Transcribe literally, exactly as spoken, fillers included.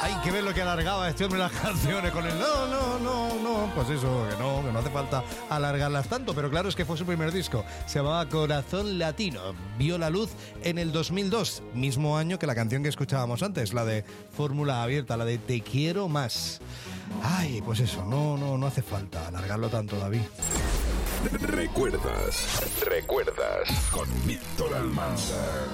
Hay que ver lo que alargaba este hombre las canciones con el no, no, no, no. Pues eso, que no, que no hace falta alargarlas tanto. Pero claro, es que fue su primer disco. Se llamaba Corazón Latino. Vio la luz en el dos mil dos, mismo año que la canción que escuchábamos antes, la de Fórmula Abierta, la de Te Quiero Más. Ay, pues eso, no, no, no hace falta alargarlo tanto, David. Recuerdas, recuerdas con Víctor Almanza.